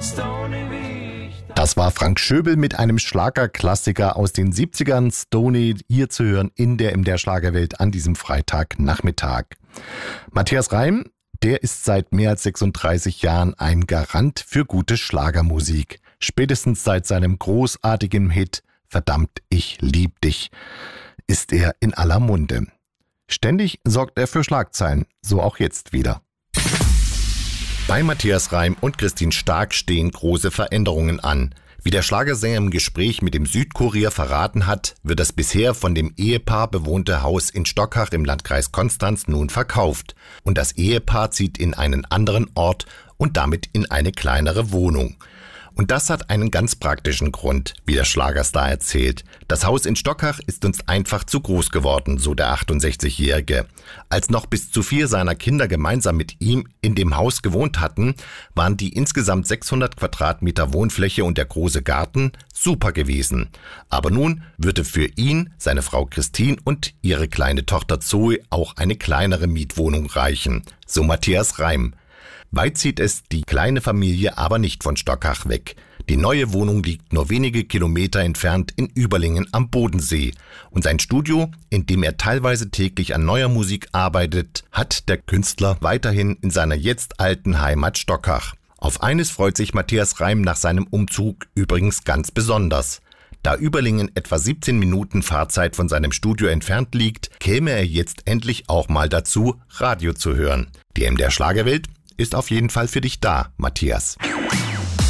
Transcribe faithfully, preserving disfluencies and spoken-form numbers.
Das war Frank Schöbel mit einem Schlagerklassiker aus den siebzigern, Stoney, hier zu hören in der M D R Schlagerwelt an diesem Freitagnachmittag. Matthias Reim, der ist seit mehr als sechsunddreißig Jahren ein Garant für gute Schlagermusik. Spätestens seit seinem großartigen Hit »Verdammt, ich lieb dich« ist er in aller Munde. Ständig sorgt er für Schlagzeilen, so auch jetzt wieder. Bei Matthias Reim und Christine Stark stehen große Veränderungen an. Wie der Schlagersänger im Gespräch mit dem Südkurier verraten hat, wird das bisher von dem Ehepaar bewohnte Haus in Stockach im Landkreis Konstanz nun verkauft. Und das Ehepaar zieht in einen anderen Ort und damit in eine kleinere Wohnung. Und das hat einen ganz praktischen Grund, wie der Schlagerstar erzählt. Das Haus in Stockach ist uns einfach zu groß geworden, so der achtundsechzigjährige. Als noch bis zu vier seiner Kinder gemeinsam mit ihm in dem Haus gewohnt hatten, waren die insgesamt sechshundert Quadratmeter Wohnfläche und der große Garten super gewesen. Aber nun würde für ihn, seine Frau Christine und ihre kleine Tochter Zoe auch eine kleinere Mietwohnung reichen, so Matthias Reim. Weit zieht es die kleine Familie aber nicht von Stockach weg. Die neue Wohnung liegt nur wenige Kilometer entfernt in Überlingen am Bodensee. Und sein Studio, in dem er teilweise täglich an neuer Musik arbeitet, hat der Künstler weiterhin in seiner jetzt alten Heimat Stockach. Auf eines freut sich Matthias Reim nach seinem Umzug übrigens ganz besonders. Da Überlingen etwa siebzehn Minuten Fahrzeit von seinem Studio entfernt liegt, käme er jetzt endlich auch mal dazu, Radio zu hören. Die M D R Schlagerwelt ist auf jeden Fall für dich da, Matthias.